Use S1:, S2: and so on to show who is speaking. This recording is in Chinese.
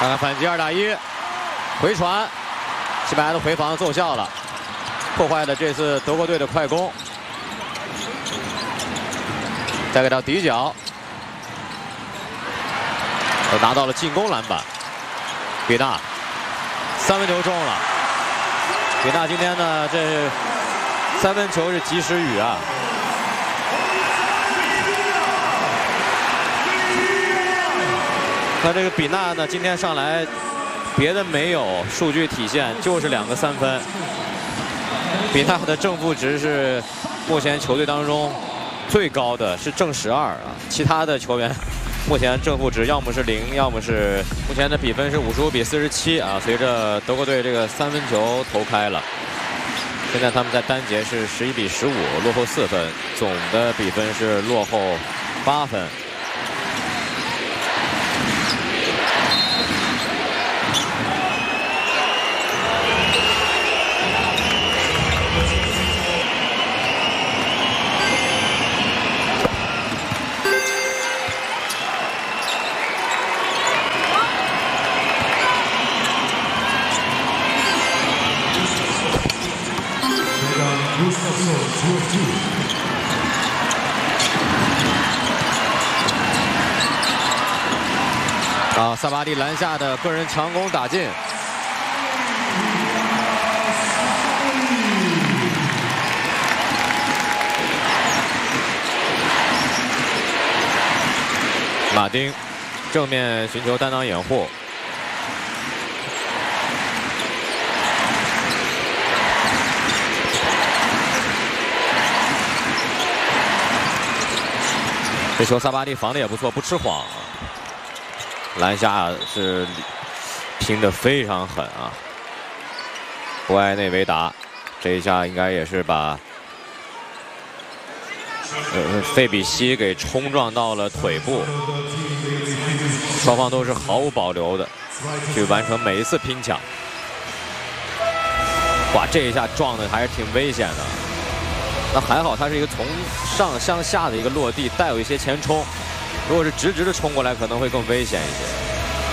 S1: 看看反击2打1，回传，西班牙的回防奏效了，破坏了这次德国队的快攻。再给到底角，都拿到了进攻篮板。比纳3分球中了。比纳今天呢，这3分球是及时雨啊。 那这个比纳呢，今天上来，别的没有数据体现，就是2个3分。比纳的正负值是目前球队当中最高的，是正12啊。其他的球员目前正负值要么是0，要么是目前的比分是55比47啊。随着德国队这个3分球投开了，现在他们在单节是11比15，落后4分，总的比分是落后8分。 啊，萨巴蒂篮下的个人强攻打进。马丁正面寻求单挡掩护。 这球萨巴蒂防的也不错，不吃晃。篮下是拼得非常狠啊！博埃内维达这一下应该也是把费比西给冲撞到了腿部。双方都是毫无保留的去完成每一次拼抢。哇，这一下撞的还是挺危险的。 那还好，它是一个从上向下的一个落地，带有一些前冲。如果是直直的冲过来，可能会更危险一些。